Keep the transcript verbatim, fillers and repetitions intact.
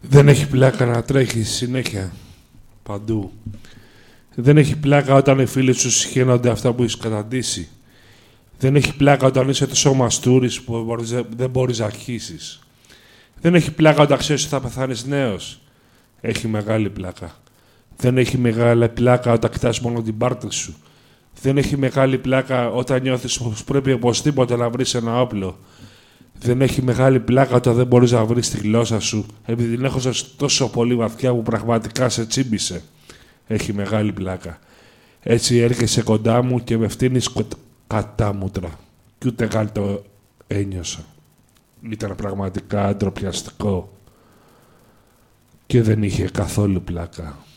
Δεν έχει πλάκα να τρέχεις συνέχεια. Παντού. Δεν έχει πλάκα όταν οι φίλοι σου συχαίνονται αυτά που έχεις καταντήσει. Δεν έχει πλάκα όταν είσαι τόσο μαστούρης που μπορείς, δεν μπορείς να αρχίσεις. Δεν έχει πλάκα όταν ξέρεις ότι θα πεθάνεις νέος. Έχει μεγάλη πλάκα. Δεν έχει μεγάλη πλάκα όταν κοιτάς μόνο την πάρτη σου. Δεν έχει μεγάλη πλάκα όταν νιώθεις πως πρέπει οπωσδήποτε να βρεις ένα όπλο. Δεν έχει μεγάλη πλάκα όταν δεν μπορείς να βρεις τη γλώσσα σου, επειδή την έχωσες τόσο πολύ βαθιά που πραγματικά σε τσίμπησε. Έχει μεγάλη πλάκα. Έτσι έρχεσαι κοντά μου και με φτύνεις κατάμουτρα. Κι ούτε καν το ένιωσα. Ήταν πραγματικά ντροπιαστικό. Και δεν είχε καθόλου πλάκα.